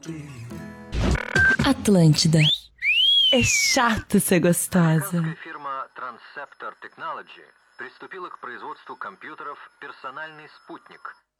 Atlântida. É chato ser gostosa. Американская фирма Transceptor Technology приступила к производству компьютеров «Персональный спутник»,